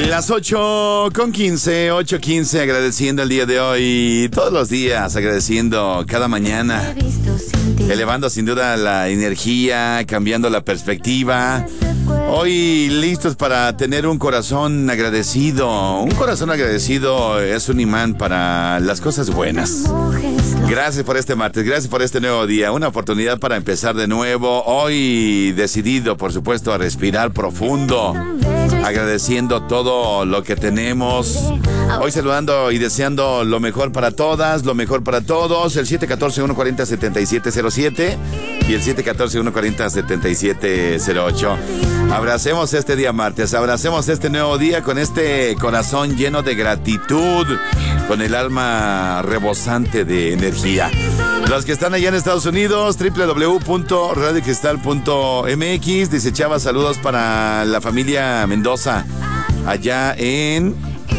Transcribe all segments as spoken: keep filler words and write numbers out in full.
Las ocho con quince, ocho quince, agradeciendo el día de hoy, todos los días, agradeciendo cada mañana, elevando sin duda la energía, cambiando la perspectiva. Hoy listos para tener un corazón agradecido. Un corazón agradecido es un imán para las cosas buenas. Gracias por este martes, gracias por este nuevo día, una oportunidad para empezar de nuevo. Hoy decidido, por supuesto, a respirar profundo, agradeciendo todo lo que tenemos. Hoy saludando y deseando lo mejor para todas, lo mejor para todos. El siete uno cuatro, uno cuatro cero, siete siete cero siete y el siete uno cuatro, uno cuatro cero, siete siete cero ocho. Abracemos este día martes, abracemos este nuevo día con este corazón lleno de gratitud, con el alma rebosante de energía. Los que están allá en Estados Unidos, doble u doble u doble u punto radio cristal punto m x. Dice Chava, saludos para la familia Mendoza, allá en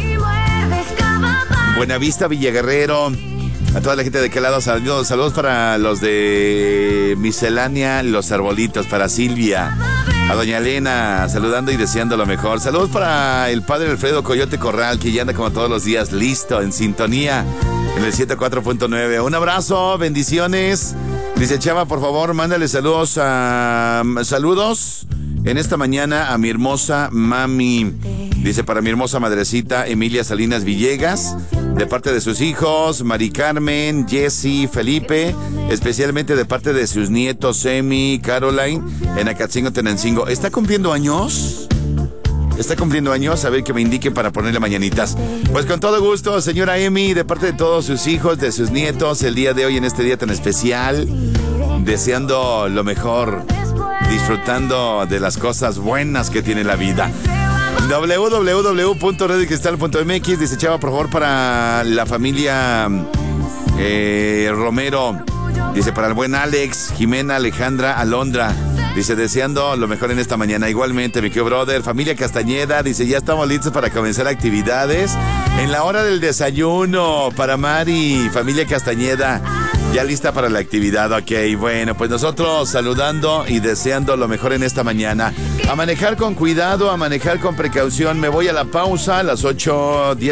Buenavista, Villaguerrero. A toda la gente de aquel lado, saludos, saludos para los de Miscelánea, Los Arbolitos, para Silvia. A doña Elena, saludando y deseando lo mejor. Saludos para el padre Alfredo Coyote Corral, que ya anda como todos los días, listo, en sintonía, en el ciento cuatro punto nueve. Un abrazo, bendiciones. Dice Chava, por favor, mándale saludos a... Saludos en esta mañana a mi hermosa mami. Dice, para mi hermosa madrecita Emilia Salinas Villegas, de parte de sus hijos, Mari Carmen, Jessy, Felipe, especialmente de parte de sus nietos, Emi, Caroline, en Acatzingo, Tenancingo. ¿Está cumpliendo años? ¿Está cumpliendo años? A ver que me indiquen para ponerle mañanitas. Pues con todo gusto, señora Emi, de parte de todos sus hijos, de sus nietos, el día de hoy, en este día tan especial, deseando lo mejor, disfrutando de las cosas buenas que tiene la vida. doble u doble u doble u punto radio cristal punto m x. Dice Chava, por favor, para la familia eh, Romero. Dice, para el buen Alex, Jimena, Alejandra, Alondra. Dice, deseando lo mejor en esta mañana. Igualmente, mi querido brother. Familia Castañeda, dice, ya estamos listos para comenzar actividades. En la hora del desayuno, para Mari, familia Castañeda, ya lista para la actividad. Ok, bueno, pues nosotros saludando y deseando lo mejor en esta mañana. A manejar con cuidado, a manejar con precaución. Me voy a la pausa a las ocho diez.